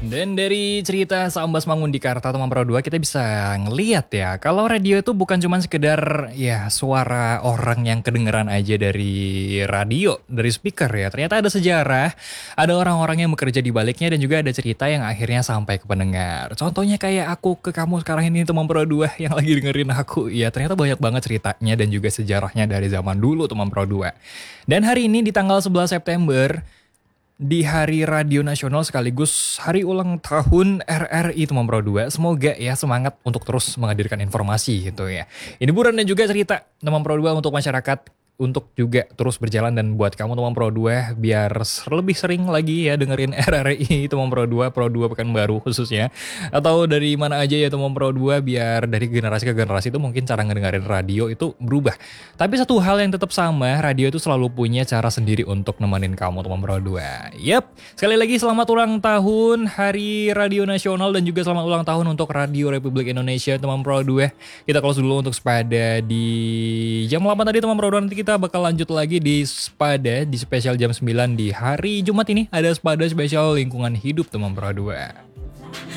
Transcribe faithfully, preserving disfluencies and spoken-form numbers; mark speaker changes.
Speaker 1: Dan dari cerita Sambas Mangundikarta teman Pro dua kita bisa ngeliat ya kalau radio itu bukan cuma sekedar ya suara orang yang kedengeran aja dari radio, dari speaker ya. Ternyata ada sejarah, ada orang-orang yang bekerja di baliknya dan juga ada cerita yang akhirnya sampai ke pendengar. Contohnya kayak aku ke kamu sekarang ini teman Pro dua yang lagi dengerin aku. Ya ternyata banyak banget ceritanya dan juga sejarahnya dari zaman dulu teman Pro dua. Dan hari ini di tanggal sebelas September di Hari Radio Nasional sekaligus hari ulang tahun R R I teman Pro dua. Semoga ya semangat untuk terus menghadirkan informasi gitu ya. Ini buran dan juga cerita teman Pro dua untuk masyarakat untuk juga terus berjalan dan buat kamu teman Pro dua biar lebih sering lagi ya dengerin R R I teman Pro dua, Pro dua Pekanbaru khususnya. Atau dari mana aja ya teman Pro dua biar dari generasi ke generasi itu mungkin cara ngedengerin radio itu berubah. Tapi satu hal yang tetap sama, radio itu selalu punya cara sendiri untuk nemenin kamu teman Pro dua. Yap, sekali lagi selamat ulang tahun Hari Radio Nasional dan juga selamat ulang tahun untuk Radio Republik Indonesia teman Pro dua. Kita close dulu untuk Sepada di jam delapan tadi teman Pro dua. Nanti kita bakal lanjut lagi di Sepada di spesial jam sembilan di hari Jumat ini. Ada Sepada spesial lingkungan hidup teman Pro dua.